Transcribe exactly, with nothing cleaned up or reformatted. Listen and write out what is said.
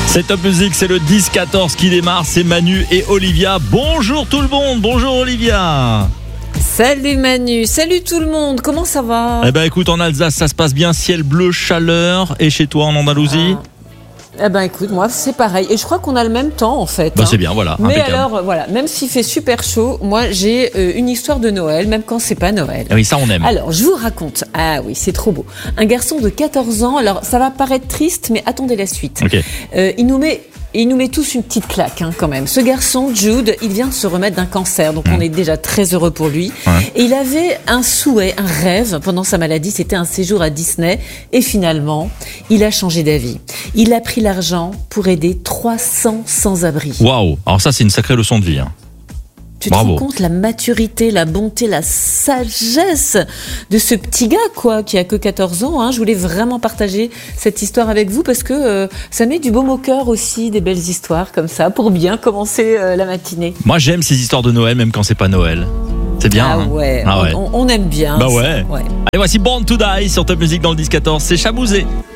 C'est Top Music, c'est le dix quatorze qui démarre, c'est Manu et Olivia. Bonjour tout le monde, bonjour Olivia. Salut Manu, salut tout le monde, comment ça va? Eh ben écoute, en Alsace ça se passe bien, ciel bleu, chaleur, et chez toi en Andalousie? ah. Eh ben écoute, moi c'est pareil, et je crois qu'on a le même temps en fait. Bah hein. c'est bien, voilà. Mais impeccable. alors euh, voilà, même s'il fait super chaud, moi j'ai euh, une histoire de Noël, même quand c'est pas Noël. Ah oui, ça on aime. Alors je vous raconte, ah oui c'est trop beau, un garçon de quatorze ans, alors ça va paraître triste mais attendez la suite. Ok. Euh, il nous met... Et il nous met tous une petite claque hein, quand même. Ce garçon, Jude, il vient de se remettre d'un cancer, donc mmh. on est déjà très heureux pour lui. Ouais. Et il avait un souhait, un rêve pendant sa maladie, c'était un séjour à Disney. Et finalement, il a changé d'avis. Il a pris l'argent pour aider trois cents sans-abri. Waouh. Alors ça, c'est une sacrée leçon de vie. Hein. Tu Bravo. te rends compte la maturité, la bonté, la sagesse de ce petit gars quoi, qui a que quatorze ans. Hein. Je voulais vraiment partager cette histoire avec vous parce que euh, ça met du baume au cœur aussi, des belles histoires comme ça, pour bien commencer euh, la matinée. Moi, j'aime ces histoires de Noël, même quand c'est pas Noël. C'est bien. Ah hein. ouais, ah ouais. On, on aime bien. Bah ouais. ouais. Allez, voici Born to Die sur Top Music dans le dix quatorze. C'est Chabouzé.